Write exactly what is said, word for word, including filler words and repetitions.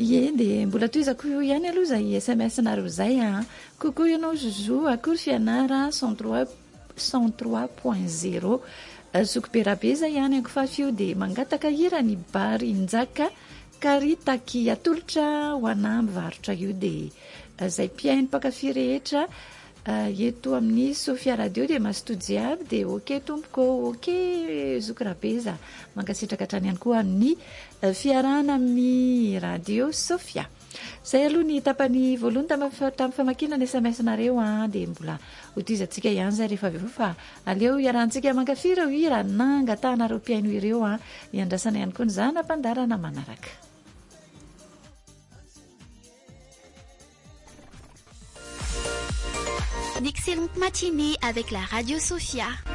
Ie dia mbola toizako ihany aloha izay S M S nareo izay a. Coucou ianao Jojo, akory fianara cent trois cent trois point zéro. Sokoberabe zay ihany anko fafio dia mangataka hira ny bary injaka karitaky atolotra ho anahy mivarotra io dia zay mpiaino mpakafy rehetra eto amin'ny Sofia Radio dia mastody aby dia ok tompoko ok zokorabeza mankasitraka hatrany ihany koa amin'ny fiarahana amin'ny radio Sofia. Zay aloha ny tapany voalohany tamin'ny famakinana S M S nareo a dia mbola hotizantsika ihany zay rehefa avy eo fa aleo iarahantsika mankafy ireo hira nangatanareo mpiaino ireo a iandrasana ihany koa ny zanam-pandarana manaraka. D'excellente matinée avec la radio Sofia.